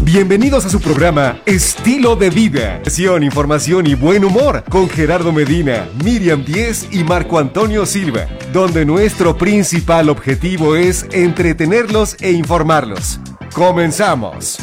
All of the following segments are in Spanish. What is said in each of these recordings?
Bienvenidos a su programa Estilo de Vida. Información y buen humor con Gerardo Medina, Miriam Díez y Marco Antonio Silva, donde nuestro principal objetivo es entretenerlos e informarlos. ¡Comenzamos!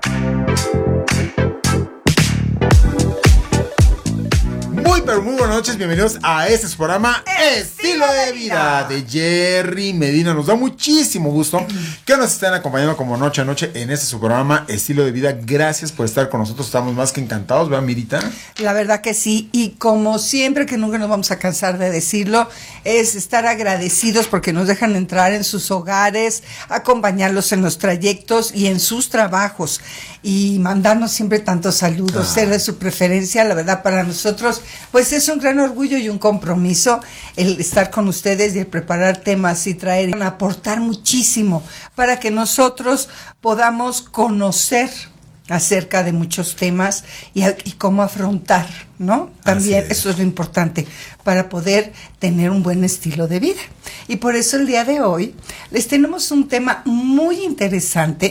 Muy buenas noches, bienvenidos a este programa Estilo de Vida de Jerry Medina. Nos da muchísimo gusto que nos estén acompañando como noche a noche en este su programa Estilo de Vida. Gracias por estar con nosotros, estamos más que encantados, ¿verdad, Mirita? La verdad que sí, y como siempre, que nunca nos vamos a cansar de decirlo, es estar agradecidos porque nos dejan entrar en sus hogares, acompañarlos en los trayectos y en sus trabajos, y mandarnos siempre tantos saludos, ser de su preferencia. La verdad, para nosotros pues es un gran orgullo y un compromiso el estar con ustedes y el preparar temas y traer, aportar muchísimo para que nosotros podamos conocer acerca de muchos temas y cómo afrontar, ¿no? También eso es lo importante para poder tener un buen estilo de vida. Y por eso el día de hoy les tenemos un tema muy interesante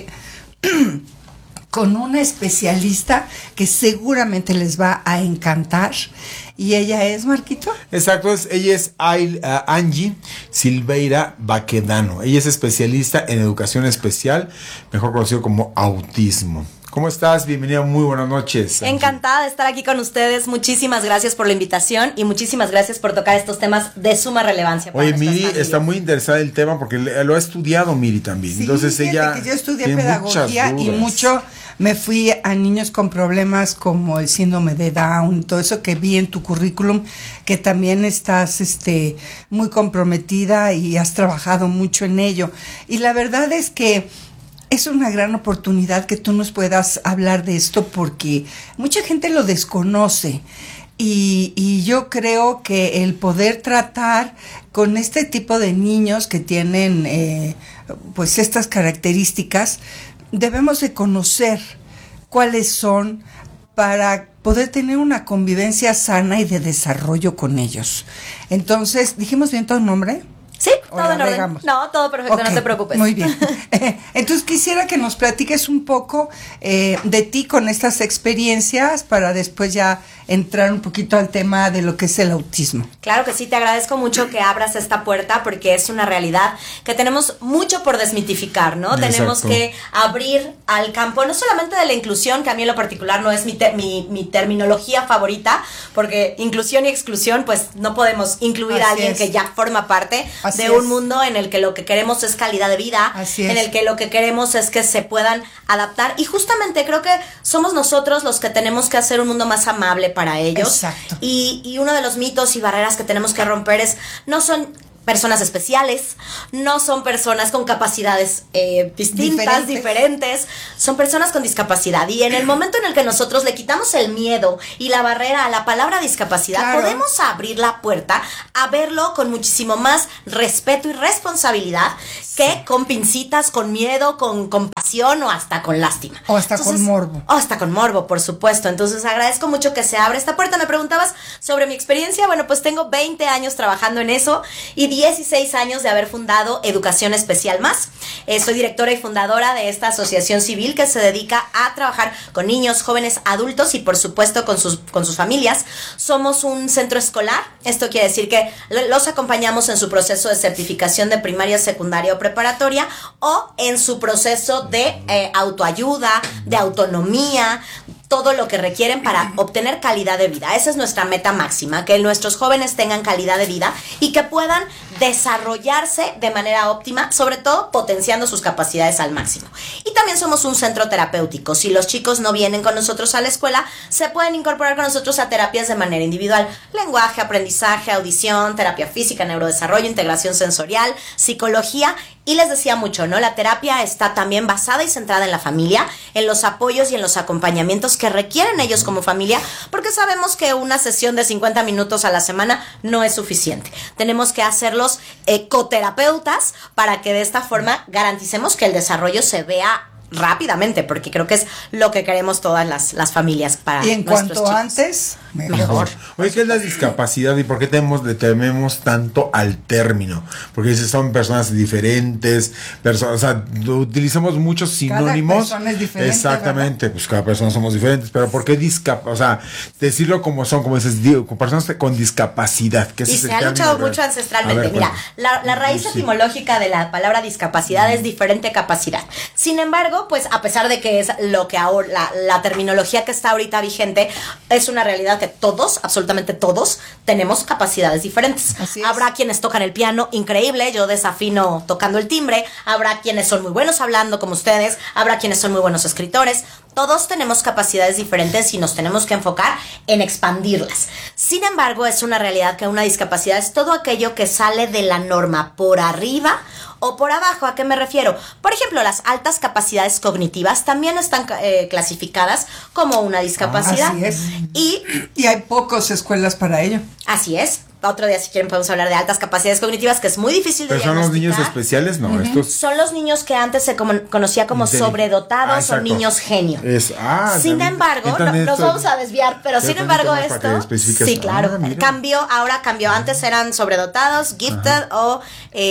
con una especialista que seguramente les va a encantar. ¿Y ella es, Marquito? Exacto, ella es Angie Silveira Baquedano. Ella es especialista en educación especial, mejor conocido como autismo. ¿Cómo estás? Bienvenida, muy buenas noches, Angie. Encantada de estar aquí con ustedes. Muchísimas gracias por la invitación y muchísimas gracias por tocar estos temas de suma relevancia para nuestras Miri familias. está muy interesada en el tema porque lo ha estudiado Miri también. Sí, entonces ella que yo estudié tiene pedagogía y mucho me fui a niños con problemas como el síndrome de Down, todo eso que vi en tu currículum, que también estás muy comprometida y has trabajado mucho en ello. Y la verdad es que es una gran oportunidad que tú nos puedas hablar de esto porque mucha gente lo desconoce. Y yo creo que el poder tratar con este tipo de niños que tienen pues estas características, debemos de conocer cuáles son para poder tener una convivencia sana y de desarrollo con ellos. Entonces, ¿dijimos bien todo el nombre? Sí, todo en orden. No, todo perfecto, okay, no te preocupes. Muy bien. Entonces quisiera que nos platiques un poco de ti con estas experiencias para después ya entrar un poquito al tema de lo que es el autismo. Claro que sí, te agradezco mucho que abras esta puerta porque es una realidad que tenemos mucho por desmitificar, ¿no? Exacto. Tenemos que abrir al campo, no solamente de la inclusión, que a mí en lo particular no es mi terminología favorita, porque inclusión y exclusión, pues no podemos incluir a alguien que ya forma parte de un mundo en el que lo que queremos es calidad de vida, en el que lo que queremos es que se puedan adaptar, y justamente creo que somos nosotros los que tenemos que hacer un mundo más amable para ellos. Exacto. Y uno de los mitos y barreras que tenemos que romper es, no son personas especiales, no son personas con capacidades distintas, diferentes, son personas con discapacidad. Y en el momento en el que nosotros le quitamos el miedo y la barrera a la palabra discapacidad, claro, podemos abrir la puerta a verlo con muchísimo más respeto y responsabilidad que con pincitas, con miedo, con compasión o hasta con lástima. O hasta con morbo. O hasta con morbo, por supuesto. Entonces agradezco mucho que se abra esta puerta. Me preguntabas sobre mi experiencia. Bueno, pues tengo 20 años trabajando en eso y 16 años de haber fundado Educación Especial Más. Soy directora y fundadora de esta asociación civil que se dedica a trabajar con niños, jóvenes, adultos y por supuesto con sus familias. Somos un centro escolar. Esto quiere decir que los acompañamos en su proceso de certificación de primaria, secundaria o preparatoria, o en su proceso de autoayuda, de autonomía, todo lo que requieren para obtener calidad de vida. Esa es nuestra meta máxima, que nuestros jóvenes tengan calidad de vida y que puedan desarrollarse de manera óptima, sobre todo potenciando sus capacidades al máximo. Y también somos un centro terapéutico. Si los chicos no vienen con nosotros a la escuela, se pueden incorporar con nosotros a terapias de manera individual. Lenguaje, aprendizaje, audición, terapia física, neurodesarrollo, integración sensorial, psicología. Y les decía mucho, ¿no? La terapia está también basada y centrada en la familia, en los apoyos y en los acompañamientos que requieren ellos como familia, porque sabemos que una sesión de 50 minutos a la semana no es suficiente. Tenemos que hacerlos coterapeutas para que de esta forma garanticemos que el desarrollo se vea rápidamente, porque creo que es lo que queremos todas las familias para y en nuestros cuanto chicos. antes, Mejor. Oye, ¿qué es la discapacidad y por qué le tememos tanto al término? Porque dices, son personas diferentes, o sea, utilizamos muchos sinónimos. Cada persona es diferente, exactamente, ¿verdad? pues cada persona somos diferentes, pero ¿por qué discapacidad? O sea, decirlo como son, como dices, con personas con discapacidad. Que ese Y es el se ha término luchado real. mucho ancestralmente. A ver, Mira, la raíz sí. etimológica de la palabra discapacidad es diferente capacidad. Sin embargo, pues a pesar de que es lo que ahora, la terminología que está ahorita vigente, es una realidad que todos, absolutamente todos, tenemos capacidades diferentes. Así es. Habrá quienes tocan el piano increíble, yo desafino tocando el timbre, habrá quienes son muy buenos hablando como ustedes, habrá quienes son muy buenos escritores. Todos tenemos capacidades diferentes y nos tenemos que enfocar en expandirlas. Sin embargo, es una realidad que una discapacidad es todo aquello que sale de la norma por arriba o por abajo. ¿A qué me refiero? Por ejemplo, las altas capacidades cognitivas también están clasificadas como una discapacidad. Así es. Y hay pocas escuelas para ello. así es. Otro día, si quieren, podemos hablar de altas capacidades cognitivas, que es muy difícil de ¿Pero son los niños diagnosticar. especiales? No, estos... Son los niños que antes se conocía como sobredotados o exacto. niños genio. Sin también. embargo, Entonces, nos vamos a desviar, pero sin embargo para que esto, especifiques. sí, claro, Mira. ahora cambió. Antes eran sobredotados, gifted o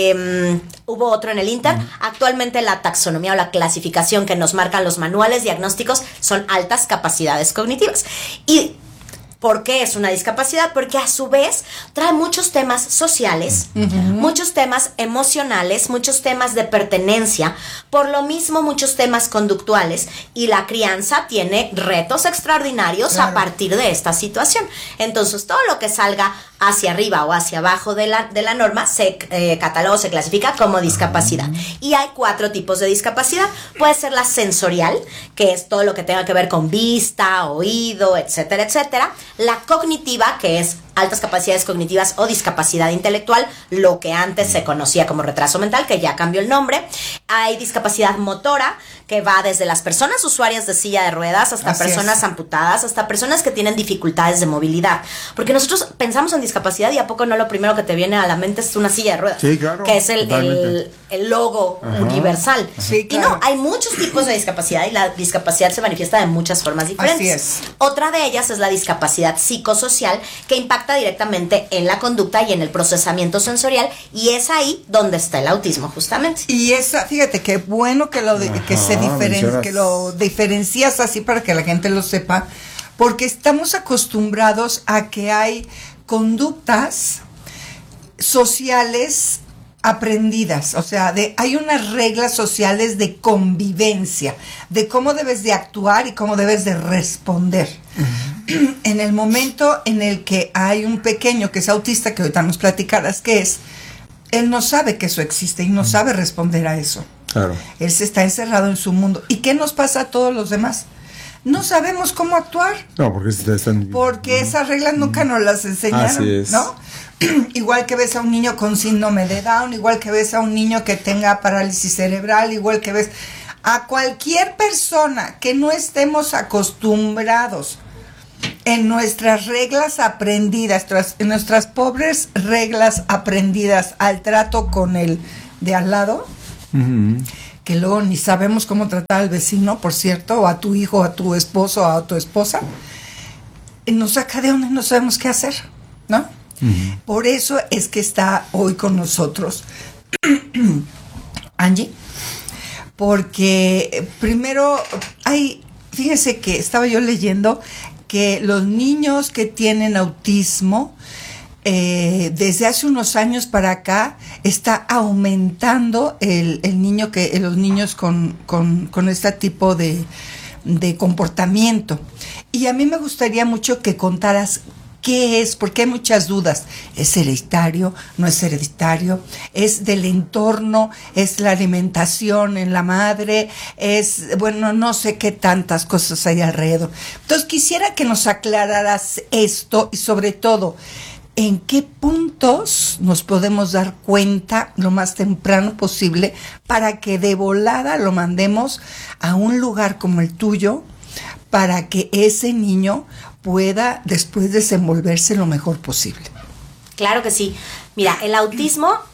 hubo otro en el Inter. Actualmente la taxonomía o la clasificación que nos marcan los manuales diagnósticos son altas capacidades cognitivas. Y ¿por qué es una discapacidad? Porque a su vez trae muchos temas sociales, muchos temas emocionales, muchos temas de pertenencia, por lo mismo muchos temas conductuales, y la crianza tiene retos extraordinarios a partir de esta situación. Entonces, todo lo que salga hacia arriba o hacia abajo de la norma se cataloga, se clasifica como discapacidad. Y hay 4 tipos de discapacidad. Puede ser la sensorial, que es todo lo que tenga que ver con vista, oído, etcétera, etcétera. La cognitiva, que es altas capacidades cognitivas o discapacidad intelectual, lo que antes se conocía como retraso mental, que ya cambió el nombre. Hay discapacidad motora, que va desde las personas usuarias de silla de ruedas hasta Así personas es. amputadas, hasta personas que tienen dificultades de movilidad. Porque nosotros pensamos en discapacidad y a poco no lo primero que te viene a la mente es una silla de ruedas. Sí, claro, que es totalmente. el logo universal. Sí, Y no, claro. hay muchos tipos de discapacidad y la discapacidad se manifiesta de muchas formas diferentes. Así es. Otra de ellas es la discapacidad psicosocial, que impacta directamente en la conducta y en el procesamiento sensorial, y es ahí donde está el autismo, justamente. Y esa, fíjate, qué bueno que que lo diferencias así para que la gente lo sepa, porque estamos acostumbrados a que hay conductas sociales aprendidas, o sea, hay unas reglas sociales de convivencia, de cómo debes de actuar y cómo debes de responder. En el momento en el que hay un pequeño que es autista, que ahorita nos platicarás qué es, él no sabe que eso existe y no sabe responder a eso. Claro. Él se está encerrado en su mundo. ¿Y qué nos pasa a todos los demás? No sabemos cómo actuar. No, porque están... Porque esas reglas nunca nos las enseñaron, Así es. ¿no? Igual que ves a un niño con síndrome de Down, igual que ves a un niño que tenga parálisis cerebral, igual que ves a cualquier persona que no estemos acostumbrados en nuestras reglas aprendidas, en nuestras pobres reglas aprendidas al trato con el de al lado, que luego ni sabemos cómo tratar al vecino, por cierto, o a tu hijo, a tu esposo, a tu esposa, nos saca de donde no sabemos qué hacer, ¿no? Por eso es que está hoy con nosotros Angie, porque primero fíjense que estaba yo leyendo que los niños que tienen autismo desde hace unos años para acá está aumentando los niños con este tipo de comportamiento. Y a mí me gustaría mucho que contaras qué es, porque hay muchas dudas. ¿Es hereditario? ¿No es hereditario? ¿Es del entorno? ¿Es la alimentación en la madre? No sé qué tantas cosas hay alrededor. Entonces quisiera que nos aclararas esto y sobre todo, ¿en qué puntos nos podemos dar cuenta lo más temprano posible para que de volada lo mandemos a un lugar como el tuyo para que ese niño pueda después desenvolverse lo mejor posible? Claro que sí. Mira, el autismo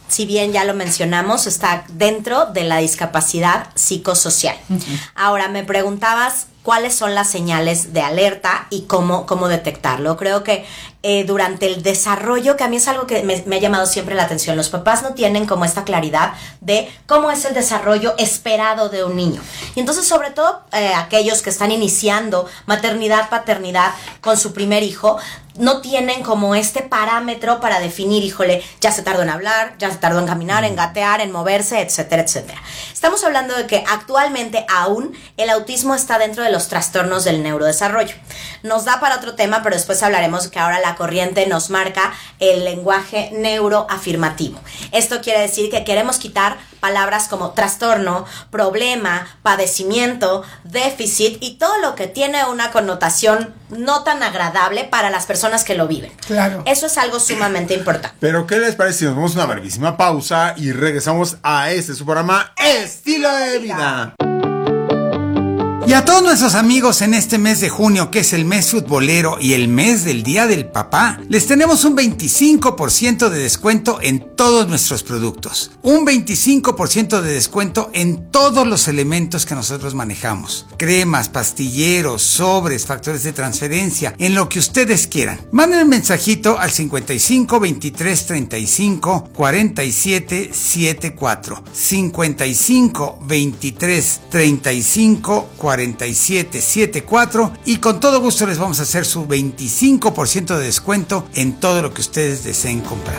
si bien ya lo mencionamos, está dentro de la discapacidad psicosocial. Ahora, me preguntabas cuáles son las señales de alerta y cómo detectarlo. Creo que durante el desarrollo, que a mí es algo que me ha llamado siempre la atención, los papás no tienen como esta claridad de cómo es el desarrollo esperado de un niño. Y entonces, sobre todo, aquellos que están iniciando maternidad, paternidad con su primer hijo, no tienen como este parámetro para definir, híjole, ya se tardó en hablar, ya se tardó en caminar, en gatear, en moverse, etcétera, etcétera. Estamos hablando de que actualmente aún el autismo está dentro de los trastornos del neurodesarrollo. Nos da para otro tema, pero después hablaremos que ahora la corriente nos marca el lenguaje neuroafirmativo. Esto quiere decir que queremos quitar palabras como trastorno, problema, padecimiento, déficit y todo lo que tiene una connotación no tan agradable para las personas que lo viven. Claro. Eso es algo sumamente importante. Pero ¿qué les parece si nos vamos a una brevísima pausa y regresamos a su programa Estilo de Vida? Y a todos nuestros amigos en este mes de junio, que es el mes futbolero y el mes del Día del Papá, les tenemos un 25% de descuento en todos nuestros productos. Un 25% de descuento en todos los elementos que nosotros manejamos. Cremas, pastilleros, sobres, factores de transferencia, en lo que ustedes quieran. Manden un mensajito al 55 23 35 47 74. 55 23 35 4774 y con todo gusto les vamos a hacer su 25% de descuento en todo lo que ustedes deseen comprar.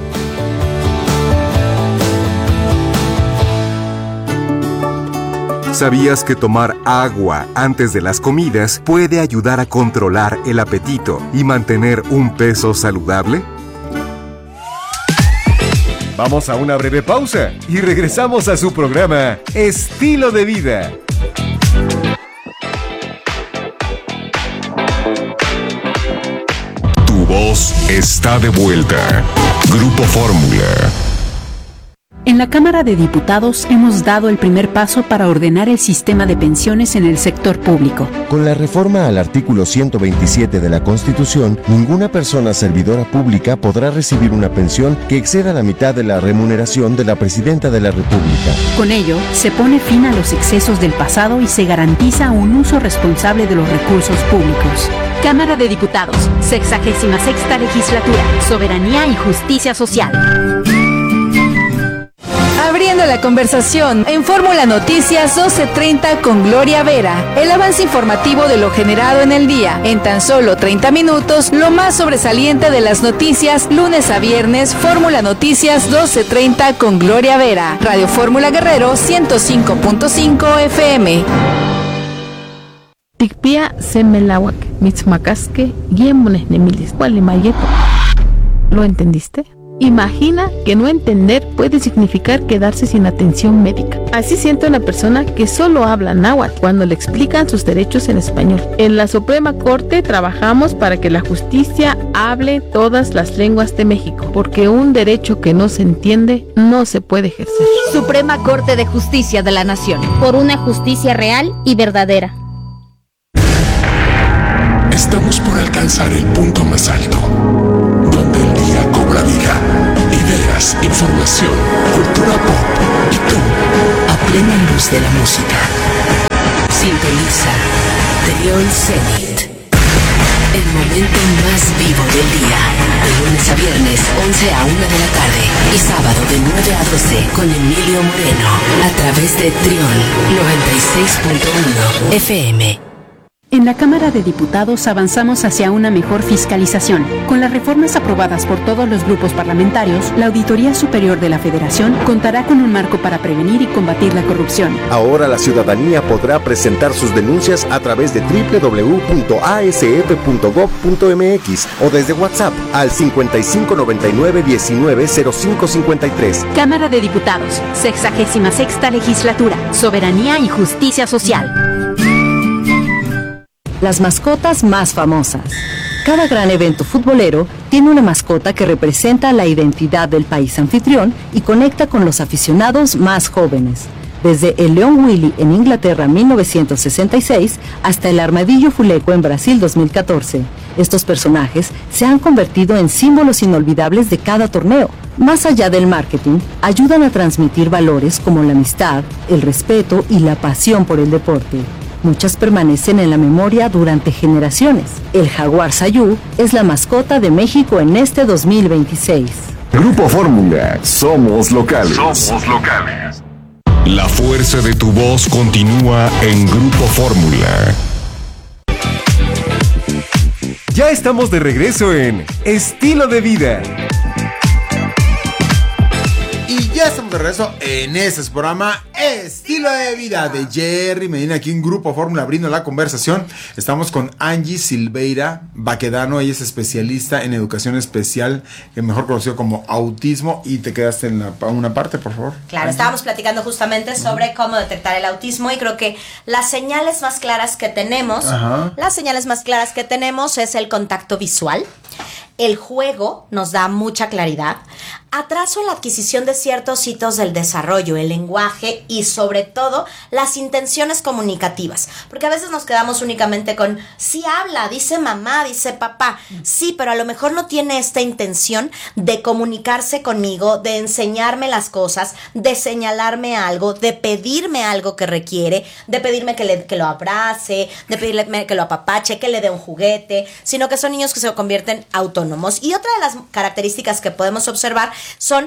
¿Sabías que tomar agua antes de las comidas puede ayudar a controlar el apetito y mantener un peso saludable? Vamos a una breve pausa y regresamos a su programa Estilo de Vida. Tu voz está de vuelta. Grupo Fórmula. En la Cámara de Diputados hemos dado el primer paso para ordenar el sistema de pensiones en el sector público. Con la reforma al artículo 127 de la Constitución, ninguna persona servidora pública podrá recibir una pensión que exceda la mitad de la remuneración de la Presidenta de la República. Con ello, se pone fin a los excesos del pasado y se garantiza un uso responsable de los recursos públicos. Cámara de Diputados, 66ª Legislatura, Soberanía y Justicia Social. Abriendo la conversación en Fórmula Noticias 12:30 con Gloria Vera. El avance informativo de lo generado en el día. En tan solo 30 minutos, lo más sobresaliente de las noticias, lunes a viernes, Fórmula Noticias 12:30 con Gloria Vera. Radio Fórmula Guerrero 105.5 FM. Tikpia semelawak, mitzmacasque, guiemones nemilis, gualimayeto. ¿Lo entendiste? Imagina que no entender puede significar quedarse sin atención médica. Así siente una persona que solo habla náhuatl cuando le explican sus derechos en español. En la Suprema Corte trabajamos para que la justicia hable todas las lenguas de México, porque un derecho que no se entiende no se puede ejercer. Suprema Corte de Justicia de la Nación. Por una justicia real y verdadera. Estamos por alcanzar el punto más alto, donde el día cobra vida, ideas, información, cultura pop y tú, a plena luz de la música. Sintoniza Trión Zenit, el momento más vivo del día, de lunes a viernes, 11 a 1 de la tarde y sábado de 9 a 12 con Emilio Moreno, a través de Trión 96.1 FM. En la Cámara de Diputados avanzamos hacia una mejor fiscalización. Con las reformas aprobadas por todos los grupos parlamentarios, la Auditoría Superior de la Federación contará con un marco para prevenir y combatir la corrupción. Ahora la ciudadanía podrá presentar sus denuncias a través de www.asf.gov.mx o desde WhatsApp al 5599-190553. Cámara de Diputados, 66ª Legislatura, Soberanía y Justicia Social. Las mascotas más famosas. Cada gran evento futbolero tiene una mascota que representa la identidad del país anfitrión y conecta con los aficionados más jóvenes. Desde el León Willy en Inglaterra 1966 hasta el Armadillo Fuleco en Brasil 2014. Estos personajes se han convertido en símbolos inolvidables de cada torneo, Más allá del marketing, ayudan a transmitir valores como la amistad, el respeto y la pasión por el deporte. Muchas permanecen en la memoria durante generaciones. El jaguar Sayú es la mascota de México en este 2026. Grupo Fórmula, somos locales. La fuerza de tu voz continúa en Grupo Fórmula. Ya estamos de regreso en Estilo de Vida. Y ya estamos de regreso en este programa Estilo de Vida de Jerry Medina, aquí en Grupo Fórmula, abriendo la conversación. Estamos con Angie Silveira Baquedano, ella es especialista en educación especial, mejor conocido como autismo, y te quedaste en una parte, por favor. Claro, Angie. estábamos platicando justamente sobre cómo detectar el autismo, y creo que las señales más claras que tenemos, es el contacto visual. El juego nos da mucha claridad. Atraso en la adquisición de ciertos hitos del desarrollo, el lenguaje y sobre todo las intenciones comunicativas. Porque a veces nos quedamos únicamente con, sí habla, dice mamá, dice papá. Sí, pero a lo mejor no tiene esta intención de comunicarse conmigo, de enseñarme las cosas, de señalarme algo, de pedirme algo que requiere, de pedirme que lo abrace, de pedirme que lo apapache, que le dé un juguete, sino que son niños que se convierten autónomos. Y otra de las características que podemos observar son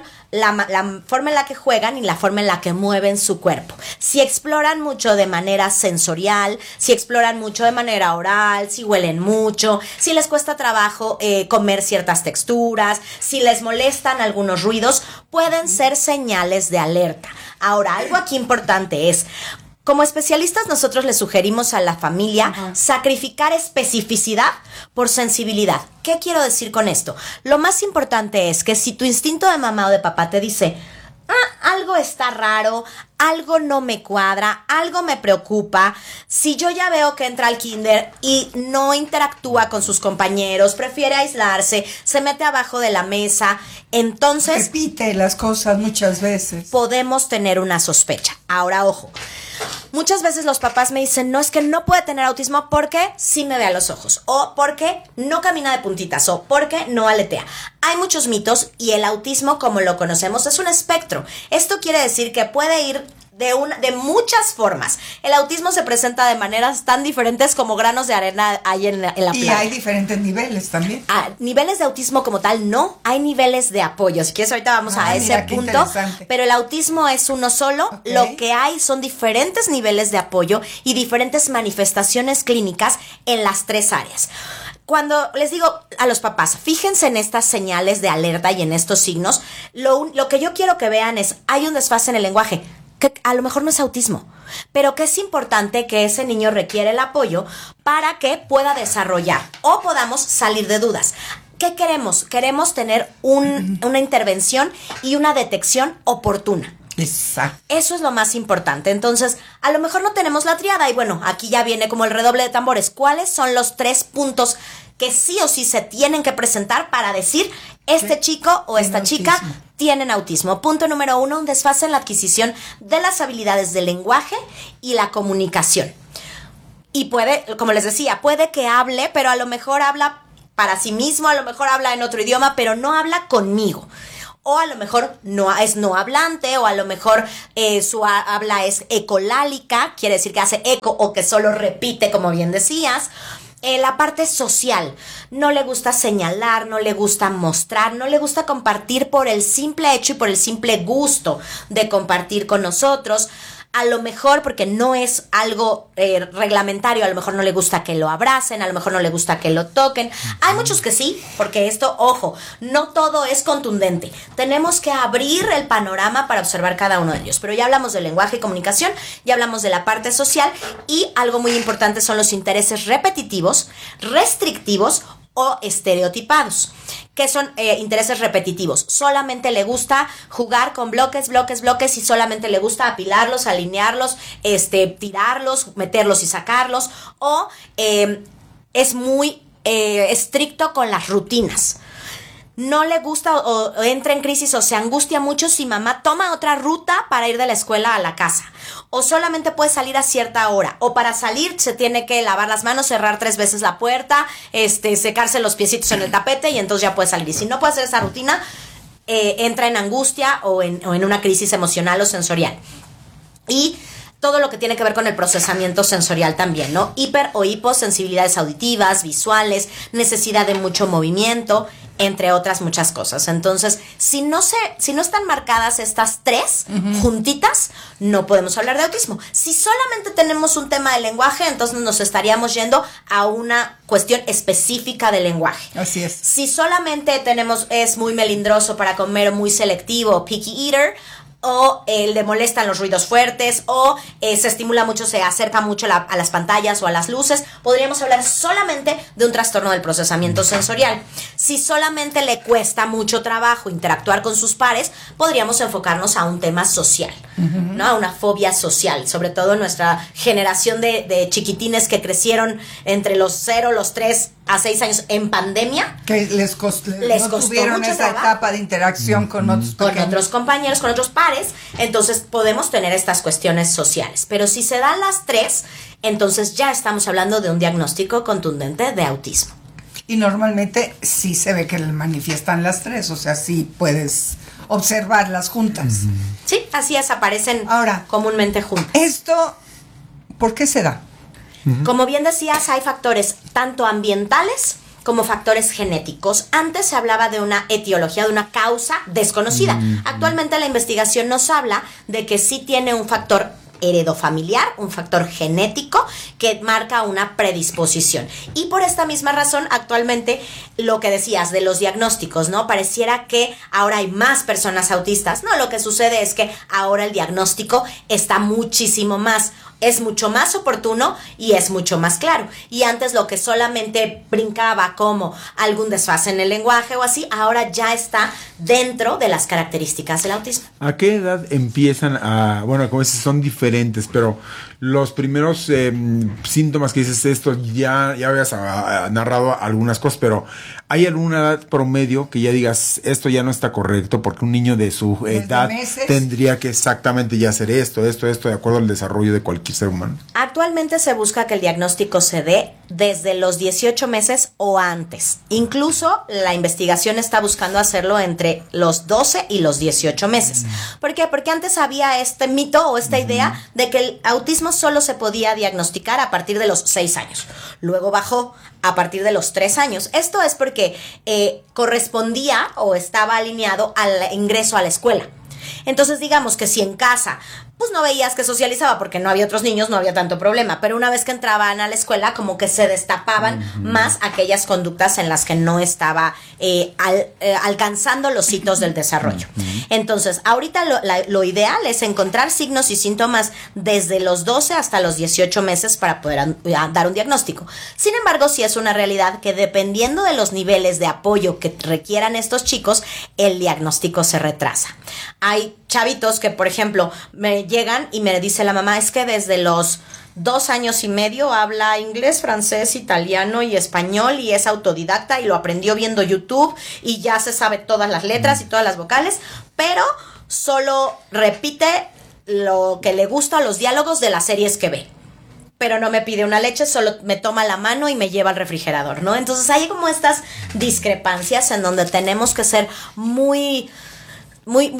la forma en la que juegan y la forma en la que mueven su cuerpo. Si exploran mucho de manera sensorial, si exploran mucho de manera oral, si huelen mucho, si les cuesta trabajo comer ciertas texturas, si les molestan algunos ruidos, pueden ser señales de alerta. Ahora, algo aquí importante es, como especialistas, nosotros le sugerimos a la familia sacrificar especificidad por sensibilidad. ¿Qué quiero decir con esto? Lo más importante es que si tu instinto de mamá o de papá te dice, algo está raro, algo no me cuadra, algo me preocupa, si yo ya veo que entra al kinder y no interactúa con sus compañeros, prefiere aislarse, se mete abajo de la mesa, entonces repite las cosas muchas veces, podemos tener una sospecha. Ahora, ojo, muchas veces los papás me dicen, no, es que no puede tener autismo porque sí me ve a los ojos, o porque no camina de puntitas, o porque no aletea. Hay muchos mitos y el autismo, como lo conocemos, es un espectro. Esto quiere decir que puede ir de muchas formas. El autismo se presenta de maneras tan diferentes como granos de arena hay en la playa. Y hay diferentes niveles también. Niveles de autismo como tal, no. Hay niveles de apoyo. Si quieres, ahorita vamos a ese punto. Pero el autismo es uno solo. Okay. Lo que hay son diferentes niveles de apoyo y diferentes manifestaciones clínicas en las tres áreas. Cuando les digo a los papás, fíjense en estas señales de alerta y en estos signos, lo que yo quiero que vean es, hay un desfase en el lenguaje, que a lo mejor no es autismo, pero que es importante que ese niño requiere el apoyo para que pueda desarrollar o podamos salir de dudas. ¿Qué queremos? Queremos tener una intervención y una detección oportuna. Exacto. Eso es lo más importante. Entonces, a lo mejor no tenemos la triada y bueno, aquí ya viene como el redoble de tambores. ¿Cuáles son los 3 puntos que sí o sí se tienen que presentar para decir este chico o esta chica tienen autismo? Punto número 1, un desfase en la adquisición de las habilidades del lenguaje y la comunicación. Y puede, como les decía, puede que hable, pero a lo mejor habla para sí mismo, a lo mejor habla en otro idioma, pero no habla conmigo. O a lo mejor no es no hablante, o a lo mejor su habla es ecolálica, quiere decir que hace eco o que solo repite, como bien decías. La parte social, no le gusta señalar, no le gusta mostrar, no le gusta compartir por el simple hecho y por el simple gusto de compartir con nosotros. A lo mejor porque no es algo reglamentario, a lo mejor no le gusta que lo abracen, a lo mejor no le gusta que lo toquen. Hay muchos que sí, porque esto, ojo, no todo es contundente. Tenemos que abrir el panorama para observar cada uno de ellos. Pero ya hablamos de lenguaje y comunicación, ya hablamos de la parte social y algo muy importante son los intereses repetitivos, restrictivos o estereotipados. ¿Qué son intereses repetitivos? Solamente le gusta jugar con bloques y solamente le gusta apilarlos, alinearlos, tirarlos, meterlos y sacarlos, o es muy estricto con las rutinas. No le gusta o entra en crisis o se angustia mucho si mamá toma otra ruta para ir de la escuela a la casa, o solamente puede salir a cierta hora, o para salir se tiene que lavar las manos, cerrar 3 veces la puerta, secarse los piecitos en el tapete y entonces ya puede salir. Y si no puede hacer esa rutina, entra en angustia o en una crisis emocional o sensorial. Y todo lo que tiene que ver con el procesamiento sensorial también, ¿no? Hiper o hiposensibilidades auditivas, visuales, necesidad de mucho movimiento, entre otras muchas cosas. Entonces, si no están marcadas estas tres juntitas, no podemos hablar de autismo. Si solamente tenemos un tema de lenguaje, entonces nos estaríamos yendo a una cuestión específica del lenguaje. Así es. Si solamente es muy melindroso para comer, muy selectivo, picky eater, o le molestan los ruidos fuertes, o se estimula mucho, se acerca mucho a las pantallas o a las luces, podríamos hablar solamente de un trastorno del procesamiento sensorial. Si solamente le cuesta mucho trabajo interactuar con sus pares, podríamos enfocarnos a un tema social, ¿no? A una fobia social, sobre todo en nuestra generación de chiquitines que crecieron entre los 0, los 3 a 6 años en pandemia. Que les costó tuvieron mucho esa trabajo. etapa de interacción con otros compañeros, con otros pares. Entonces podemos tener estas cuestiones sociales. Pero si se dan las tres, entonces ya estamos hablando de un diagnóstico contundente de autismo. Y normalmente sí se ve que le manifiestan las tres, o sea, sí puedes observarlas juntas. Sí, así es, aparecen comúnmente juntas. ¿Esto por qué se da? Como bien decías, hay factores tanto ambientales como factores genéticos. Antes se hablaba de una etiología, de una causa desconocida. Actualmente la investigación nos habla de que sí tiene un factor heredofamiliar, un factor genético que marca una predisposición. Y por esta misma razón, actualmente, lo que decías de los diagnósticos, ¿no? Pareciera que ahora hay más personas autistas. No, lo que sucede es que ahora el diagnóstico está muchísimo más, es mucho más oportuno y es mucho más claro. Y antes lo que solamente brincaba como algún desfase en el lenguaje o así, ahora ya está dentro de las características del autismo. ¿A qué edad empiezan a, bueno, como dices, son diferentes, pero los primeros síntomas que dices, esto ya habías narrado algunas cosas, pero ¿hay alguna edad promedio que ya digas, esto ya no está correcto, porque un niño de su edad tendría que exactamente ya hacer esto, de acuerdo al desarrollo de cualquier ser humano? Actualmente se busca que el diagnóstico se dé desde los 18 meses o antes. Incluso la investigación está buscando hacerlo entre los 12 y los 18 meses. ¿Por qué? Porque antes había este mito o esta idea de que el autismo solo se podía diagnosticar a partir de los 6 años. Luego bajó a partir de los 3 años. Esto es porque correspondía o estaba alineado al ingreso a la escuela. Entonces, digamos que si en casa pues no veías que socializaba porque no había otros niños, no había tanto problema, pero una vez que entraban a la escuela como que se destapaban más aquellas conductas en las que no estaba alcanzando los hitos del desarrollo. Entonces, ahorita lo ideal es encontrar signos y síntomas desde los 12 hasta los 18 meses para poder dar un diagnóstico. Sin embargo, sí es una realidad que dependiendo de los niveles de apoyo que requieran estos chicos, el diagnóstico se retrasa. Hay chavitos que, por ejemplo, me llegan y me dice la mamá, es que desde los 2 años y medio habla inglés, francés, italiano y español y es autodidacta y lo aprendió viendo YouTube y ya se sabe todas las letras y todas las vocales, pero solo repite lo que le gusta, los diálogos de las series que ve. Pero no me pide una leche, solo me toma la mano y me lleva al refrigerador, ¿no? Entonces hay como estas discrepancias en donde tenemos que ser muy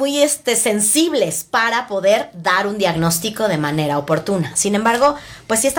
sensibles para poder dar un diagnóstico de manera oportuna. Sin embargo, pues sí está